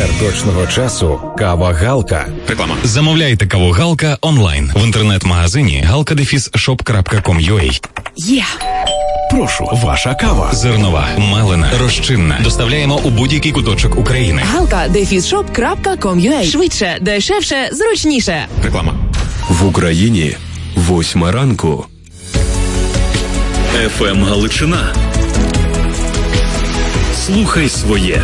Партнер точного часу – кава Галка. Реклама. Замовляйте каву Галка онлайн в інтернет-магазині galka-shop.com.ua. Є! Прошу, ваша кава. Зернова, мелена, розчинна. Доставляємо у будь-який куточок України. galka-shop.com.ua. Швидше, дешевше, зручніше. Реклама. В Україні 8 ранку. ФМ Галичина. Слухай своє.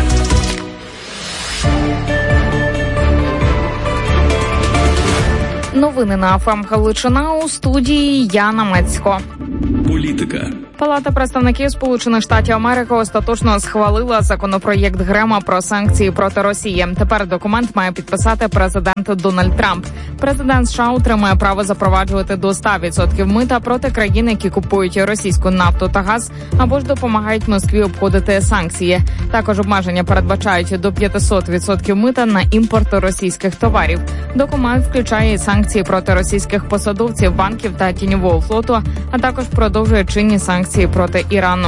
Новини на ФМ Галичина, у студії Яна Мецько. Політика. Палата представників Сполучених Штатів Америки остаточно схвалила законопроєкт Грема про санкції проти Росії. Тепер документ має підписати президент Дональд Трамп. Президент США отримає право запроваджувати до 100% мита проти країн, які купують російську нафту та газ, або ж допомагають Москві обходити санкції. Також обмеження передбачають до 500% мита на імпорт російських товарів. Документ включає і санкції проти російських посадовців, банків та тіньового флоту, а також продовжує чинні санкції проти Ірану.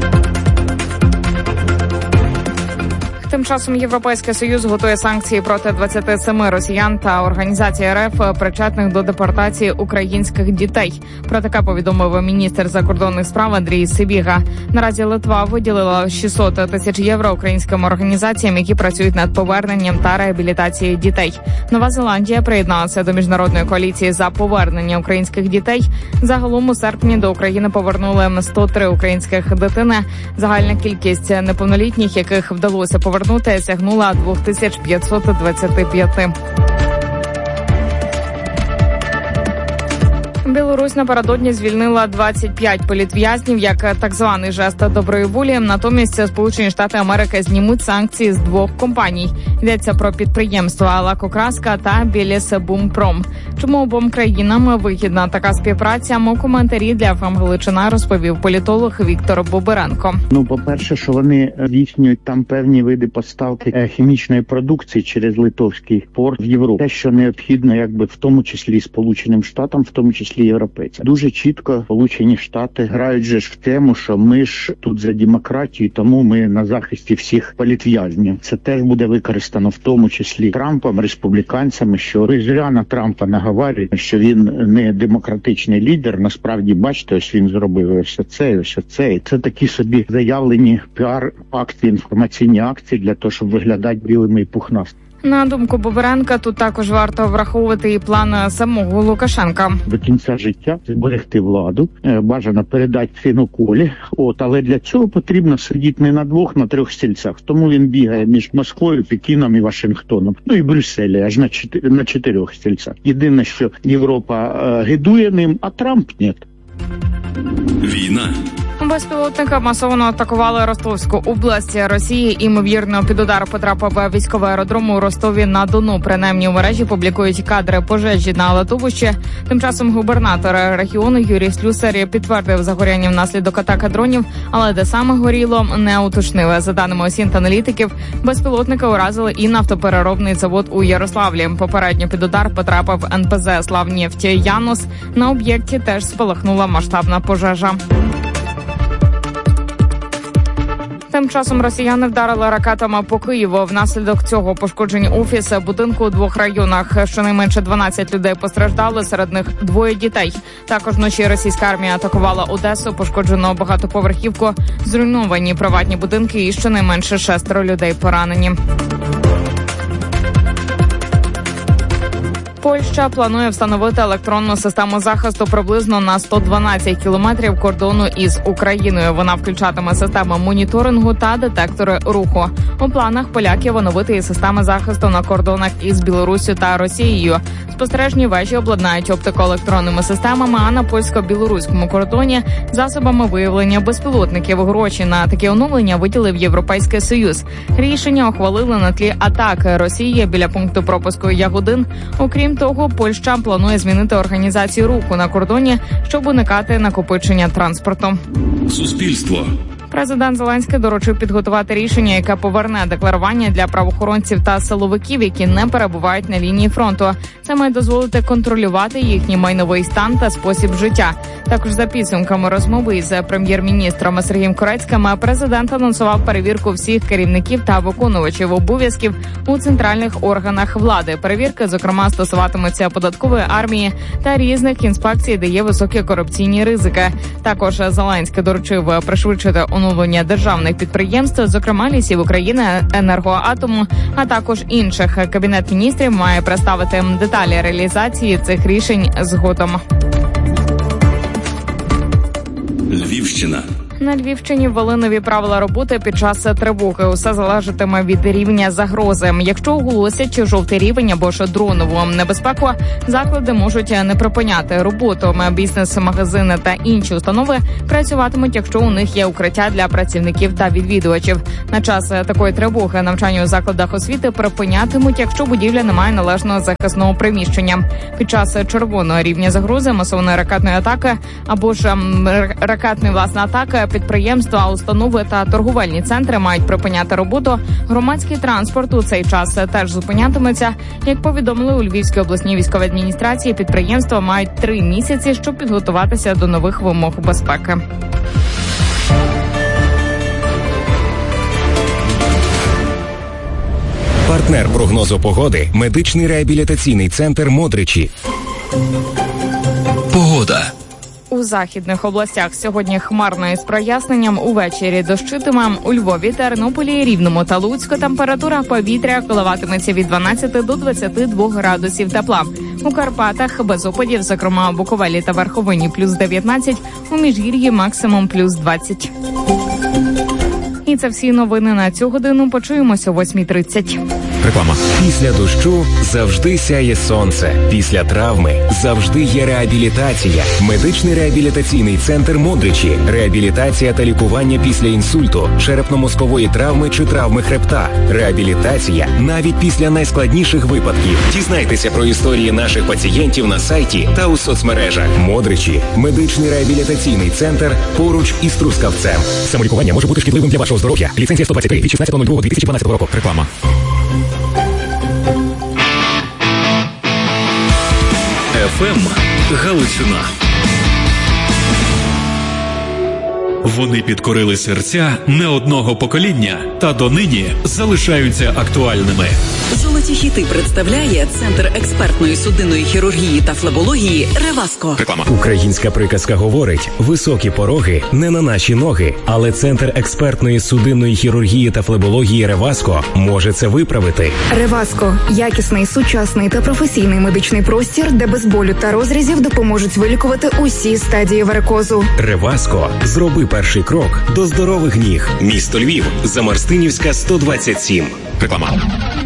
Тим часом Європейський Союз готує санкції проти 27 росіян та організацій РФ, причетних до депортації українських дітей. Про таке повідомив міністр закордонних справ Андрій Сибіга. Наразі Литва виділила 600 тисяч євро українським організаціям, які працюють над поверненням та реабілітацією дітей. Нова Зеландія приєдналася до міжнародної коаліції за повернення українських дітей. Загалом у серпні до України повернули 103 українських дитини. Загальна кількість неповнолітніх, яких вдалося повернути, сягнула 2525. Білорусь напередодні звільнила 25 політв'язнів як так званий жест доброї волі. Натомість Сполучені Штати Америки знімуть санкції з 2 компаній. Йдеться про підприємства «Лакокраска» та «Білісбумпром». Чому обом країнам вигідна така співпраця? У коментарі для ФМ Галичина розповів політолог Віктор Бобиренко. По-перше, що вони здійснюють там певні види поставки хімічної продукції через литовський порт в Європу. Те, що необхідно, в тому числі Сполученим Штатам, в тому числі європейцям. Дуже чітко Сполучені Штати грають же ж в тему, що ми ж тут за демократію, тому ми на захисті всіх політв'язнів. Це теж буде використано в тому числі Трампом, республіканцями, що ви зря на Трампа наговорюєте, що він не демократичний лідер. Насправді, бачите, ось він зробив ось це, ось це. І це такі собі заявлені піар-акції, інформаційні акції для того, щоб виглядати білими і пухнастими. На думку Бобиренка, тут також варто враховувати і план самого Лукашенка. До кінця життя зберегти владу, бажано передати сину Колі. Але для цього потрібно сидіти не на 2, на 3 стільцях. Тому він бігає між Москвою, Пекіном і Вашингтоном. І Брюсселі, аж на 4 стільцях. Єдине, що Європа гидує ним, а Трамп – ні. Війна. Безпілотники масово атакували Ростовську область Росії. Імовірно, під удар потрапив військовий аеродром у Ростові-на-Дону. Принаймні, у мережі публікують кадри пожежі на литовищі. Тим часом губернатор регіону Юрій Слюсар підтвердив загоряння внаслідок атаки дронів, але де саме горіло, не уточнили. За даними осінт-аналітиків, безпілотники уразили і нафтопереробний завод у Ярославлі. Попередньо під удар потрапив НПЗ «Славнефть-Янус». На об'єкті теж спалахнула масштабна пожежа. Тим часом росіяни вдарили ракетами по Києву. Внаслідок цього пошкоджені офіси, будинку у 2 районах. Щонайменше 12 людей постраждали, серед них 2 дітей. Також вночі російська армія атакувала Одесу, пошкоджено багатоповерхівку, зруйновані приватні будинки і щонайменше 6 людей поранені. Польща планує встановити електронну систему захисту приблизно на 112 кілометрів кордону із Україною. Вона включатиме систему моніторингу та детектори руху. У планах поляків оновити і системи захисту на кордонах із Білоруссю та Росією. Спостережні вежі обладнають оптико-електронними системами, а на польсько-білоруському кордоні – засобами виявлення безпілотників. Гроші на такі оновлення виділив Європейський Союз. Рішення ухвалили на тлі атаки Росії біля пункту пропуску Ягодин. Окрім того, Польща планує змінити організацію руху на кордоні, щоб уникати накопичення транспорту. Суспільство. Президент Зеленський доручив підготувати рішення, яке поверне декларування для правоохоронців та силовиків, які не перебувають на лінії фронту. Це має дозволити контролювати їхній майновий стан та спосіб життя. Також за підсумками розмови із прем'єр-міністром Сергієм Корецьким президент анонсував перевірку всіх керівників та виконувачів обов'язків у центральних органах влади. Перевірки, зокрема, стосуватимуться податкової армії та різних інспекцій, де є високі корупційні ризики. Також Зеленський доручив пришвидшити оновлення державних підприємств, зокрема Лісів України, Енергоатому, а також інших. Кабінет міністрів має представити деталі реалізації цих рішень згодом. Львівщина. На Львівщині ввели нові правила роботи під час тривоги. Усе залежатиме від рівня загрози. Якщо оголосять жовтий рівень або ж дронову небезпеку, заклади можуть не припиняти роботу. Бізнес-магазини та інші установи працюватимуть, якщо у них є укриття для працівників та відвідувачів. На час такої тривоги навчання у закладах освіти припинятимуть, якщо будівля не має належного захисного приміщення. Під час червоного рівня загрози, масованої ракетної атаки або ж ракетної власне атаки, підприємства, установи та торговельні центри мають припиняти роботу. Громадський транспорт у цей час теж зупинятиметься. Як повідомили у Львівській обласній військовій адміністрації, підприємства мають 3 місяці, щоб підготуватися до нових вимог безпеки. Партнер прогнозу погоди – медичний реабілітаційний центр «Модричі». Погода. У західних областях сьогодні хмарно із проясненням, увечері дощитиме. У Львові, Тернополі, Рівному та Луцьку температура повітря коливатиметься від 12 до 22 градусів тепла. У Карпатах без опадів, зокрема у Буковелі та Верховині плюс 19, у Міжгір'ї максимум плюс 20. І це всі новини на цю годину. Почуємося о 8:30. Реклама. Після дощу завжди сяє сонце. Після травми завжди є реабілітація. Медичний реабілітаційний центр «Модричі». Реабілітація та лікування після інсульту, черепно-мозкової травми чи травми хребта. Реабілітація навіть після найскладніших випадків. Дізнайтеся про історії наших пацієнтів на сайті та у соцмережах. «Модричі» – медичний реабілітаційний центр поруч із Трускавцем. Самолікування може бути шкідливим для вашого здоров'я. Ліцензія 123 від 16.02.2012 року. Реклама. ФМ Галичина. Вони підкорили серця не одного покоління та донині залишаються актуальними. Золоті хіти представляє Центр експертної судинної хірургії та флебології «Реваско». Реклама. Українська приказка говорить: високі пороги не на наші ноги. Але Центр експертної судинної хірургії та флебології «Реваско» може це виправити. «Реваско» – якісний, сучасний та професійний медичний простір, де без болю та розрізів допоможуть вилікувати усі стадії варикозу. «Реваско» – зроби перший крок до здорових ніг. Місто Львів, Замарстинівська, 127. Реклама.